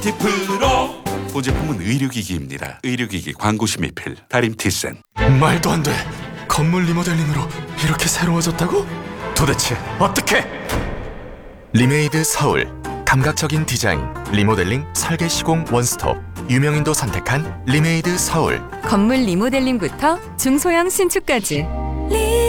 다림티프로. 본 제품은 의료기기입니다. 의료기기 광고 심의필 다림티센. 말도 안 돼. 건물 리모델링으로 이렇게 새로워졌다고? 도대체 어떻게? 리메이드 서울. 감각적인 디자인, 리모델링, 설계 시공 원스톱. 유명인도 선택한 리메이드 서울. 건물 리모델링부터 중소형 신축까지